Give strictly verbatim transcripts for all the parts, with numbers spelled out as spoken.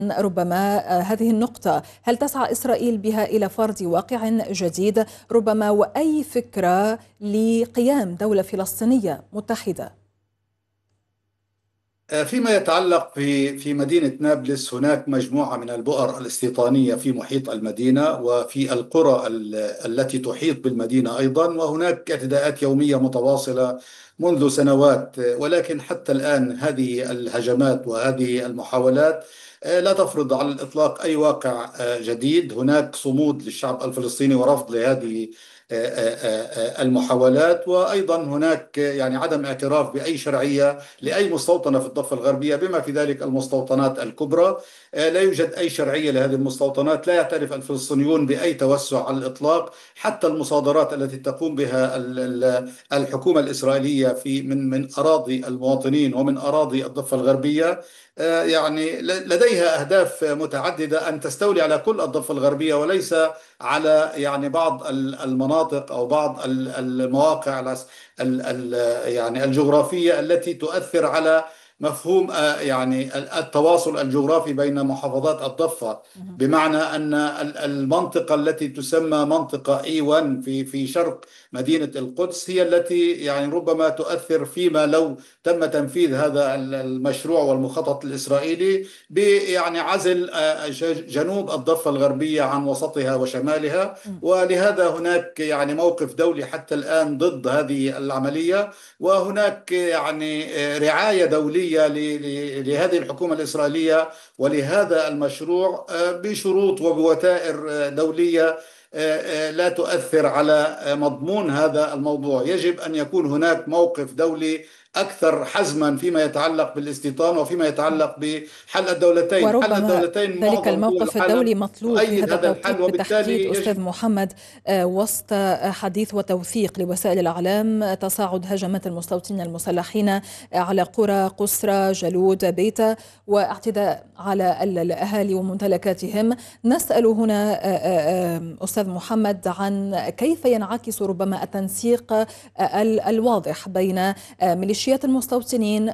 ربما هذه النقطة، هل تسعى إسرائيل بها إلى فرض واقع جديد ربما، وأي فكرة لقيام دولة فلسطينية متحدة؟ فيما يتعلق في في مدينة نابلس، هناك مجموعة من البؤر الاستيطانية في محيط المدينة وفي القرى ال- التي تحيط بالمدينة أيضا، وهناك اعتداءات يومية متواصلة منذ سنوات. ولكن حتى الآن هذه الهجمات وهذه المحاولات آه، لا تفرض على الإطلاق أي واقع آه، جديد. هناك صمود للشعب الفلسطيني ورفض لهذه آه، آه، آه، المحاولات، وأيضا هناك يعني عدم اعتراف بأي شرعية لأي مستوطنة في الضفة الغربية، بما في ذلك المستوطنات الكبرى. آه، لا يوجد أي شرعية لهذه المستوطنات، لا يعترف الفلسطينيون بأي توسع على الإطلاق. حتى المصادرات التي تقوم بها ال- ال- الحكومة الإسرائيلية في من من أراضي المواطنين ومن أراضي الضفة الغربية، آه، يعني ل- لديها أهداف متعددة أن تستولي على كل الضفة الغربية، وليس على يعني بعض ال- المناطق أو بعض ال- المواقع العس- ال- ال- يعني الجغرافية التي تؤثر على مفهوم آه، يعني التواصل الجغرافي بين محافظات الضفة. بمعنى أن ال- المنطقة التي تسمى منطقة إي واحد في في شرق مدينة القدس هي التي يعني ربما تؤثر فيما لو تم تنفيذ هذا ال- المشروع والمخطط الإسرائيلي ب يعني عزل آه، ج- جنوب الضفة الغربية عن وسطها وشمالها. ولهذا هناك يعني موقف دولي حتى الآن ضد هذه العملية، وهناك يعني رعاية دولية ل- ل- لهذه الحكومة الإسرائيلية ولهذا المشروع آه، بشروط وبوتائر آه، دولية آه، آه، لا تؤثر على آه، مضمون هذا الموضوع. يجب أن يكون هناك موقف دولي أكثر حزما فيما يتعلق بالاستيطان وفيما يتعلق بحل الدولتين. حل وربما الدولتين ذلك معظم دول الموقف الدولي العالم مطلوب في تؤيد هذا هذا الحل، التوقيت بالتحديد وبالتالي أستاذ يجب. محمد، آه، وسط حديث وتوثيق لوسائل الإعلام تصاعد هجمات المستوطنين المسلحين آه، على قرى قسرى جلود بيتا واعتداء على ال- الأهالي وممتلكاتهم. نسأل هنا آه، آه، آه، أستاذ محمد عن كيف ينعكس ربما التنسيق آه، ال- الواضح بين آه، ميليشيات المستوطنين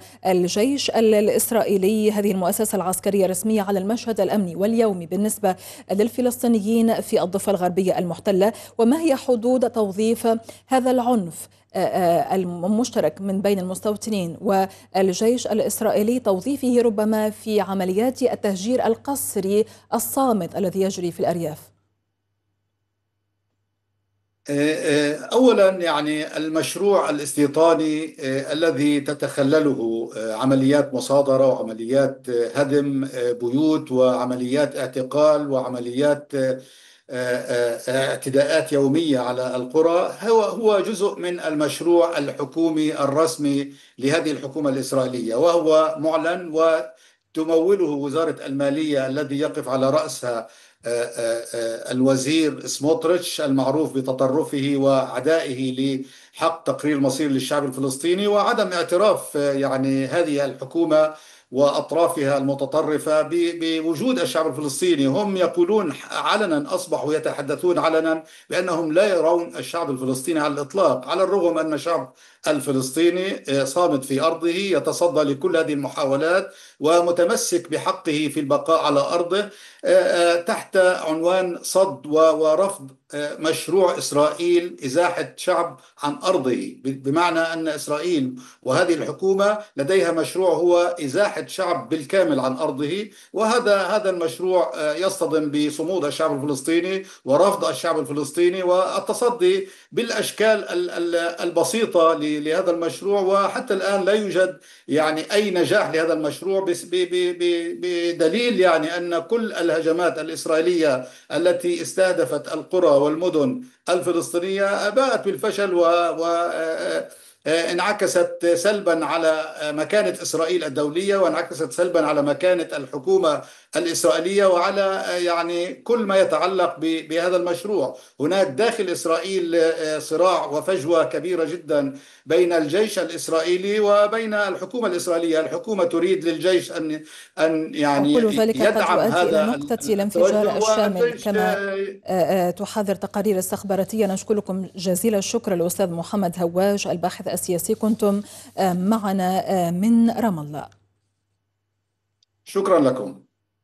والجيش ال- الإسرائيلي، هذه المؤسسة العسكرية الرسمية، على المشهد الأمني واليومي بالنسبة للفلسطينيين في الضفة الغربية المحتلة، وما هي حدود توظيف هذا العنف آه، آه، المشترك من بين المستوطنين والجيش الإسرائيلي، توظيفه ربما في عمليات التهجير القسري الصامت الذي يجري في الأرياف؟ أولا يعني المشروع الاستيطاني آه، الذي تتخلله آه، عمليات مصادرة وعمليات آه، هدم آه، بيوت وعمليات اعتقال وعمليات آه، آه، آه، اعتداءات يومية على القرى، هو هو جزء من المشروع الحكومي الرسمي لهذه الحكومة الإسرائيلية، وهو معلن وتموله وزارة المالية الذي يقف على رأسها آه، آه، آه، الوزير سموتريتش المعروف بتطرفه وعدائه لحق تقرير مصير للشعب الفلسطيني وعدم اعتراف آه، يعني هذه الحكومة وأطرافها المتطرفة ب- بوجود الشعب الفلسطيني. هم يقولون علنا، أصبحوا يتحدثون علنا بأنهم لا يرون الشعب الفلسطيني على الإطلاق، على الرغم أن الشعب الفلسطيني آه، صامت في أرضه، يتصدى لكل هذه المحاولات ومتمسك بحقه في البقاء على أرضه آه، آه، تحت عنوان صد و- ورفض آه، مشروع إسرائيل إزاحة شعب عن أرضه. ب- بمعنى أن إسرائيل وهذه الحكومة لديها مشروع هو إزاحة شعب بالكامل عن أرضه، وهذا هذا المشروع آه، يصطدم بصمود الشعب الفلسطيني ورفض الشعب الفلسطيني والتصدي بالأشكال ال- ال- البسيطة ل- لهذا المشروع. وحتى الآن لا يوجد يعني أي نجاح لهذا المشروع، بس- ب- ب- ب- بدليل يعني أن كل الهجمات الإسرائيلية التي استهدفت القرى والمدن الفلسطينية باءت بالفشل و, و انعكست سلبا على مكانة إسرائيل الدولية، وانعكست سلبا على مكانة الحكومة الإسرائيلية وعلى يعني كل ما يتعلق ب- بهذا المشروع. هناك داخل إسرائيل صراع وفجوة كبيرة جدا بين الجيش الإسرائيلي وبين الحكومة الإسرائيلية. الحكومة تريد للجيش أن أن وكل يعني ذلك قد يدعم يؤدي إلى هذا نقطة التوجه، الانفجار الشامل والجيش كما آه، آه، تحذر تقارير استخباراتية. نشكركم جزيل الشكر الأستاذ محمد هواج الباحث السياسي، كنتم آه، معنا آه، من رام الله. شكرا لكم.